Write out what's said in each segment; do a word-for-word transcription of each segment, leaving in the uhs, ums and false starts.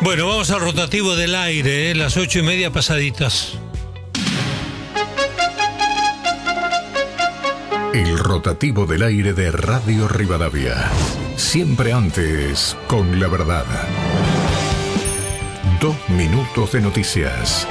Bueno, vamos al rotativo del aire, ¿eh? Las ocho y media pasaditas. El rotativo del aire de Radio Rivadavia. Siempre antes, con la verdad. Dos minutos de noticias.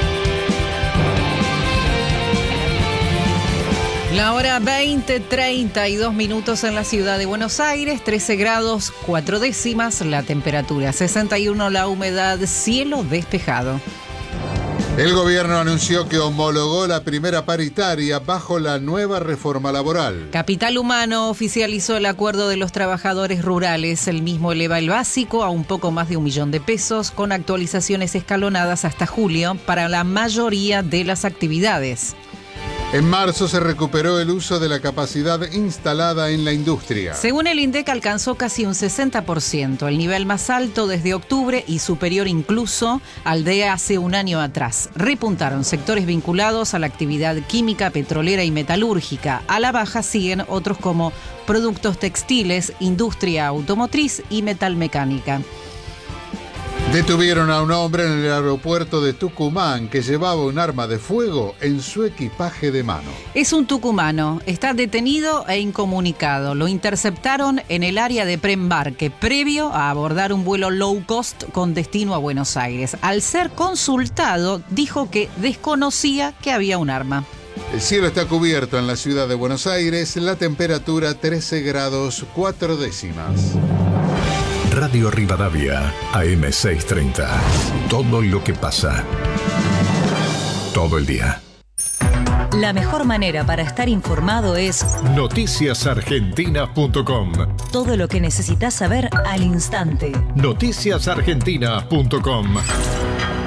La hora veinte, treinta y dos minutos en la ciudad de Buenos Aires, trece grados, cuatro décimas la temperatura, sesenta y uno la humedad, cielo despejado. El gobierno anunció que homologó la primera paritaria bajo la nueva reforma laboral. Capital Humano oficializó el acuerdo de los trabajadores rurales. El mismo eleva el básico a un poco más de un millón de pesos, con actualizaciones escalonadas hasta julio para la mayoría de las actividades. En marzo se recuperó el uso de la capacidad instalada en la industria. Según el INDEC, alcanzó casi un sesenta por ciento, el nivel más alto desde octubre y superior incluso al de hace un año atrás. Repuntaron sectores vinculados a la actividad química, petrolera y metalúrgica. A la baja siguen otros como productos textiles, industria automotriz y metalmecánica. Detuvieron a un hombre en el aeropuerto de Tucumán que llevaba un arma de fuego en su equipaje de mano. Es un tucumano, está detenido e incomunicado. Lo interceptaron en el área de preembarque, previo a abordar un vuelo low cost con destino a Buenos Aires. Al ser consultado, dijo que desconocía que había un arma. El cielo está cubierto en la ciudad de Buenos Aires, la temperatura trece grados, cuatro décimas. Radio Rivadavia, A M seiscientos treinta. Todo lo que pasa. Todo el día. La mejor manera para estar informado es noticias argentinas punto com. Todo lo que necesitas saber al instante. noticias argentinas punto com.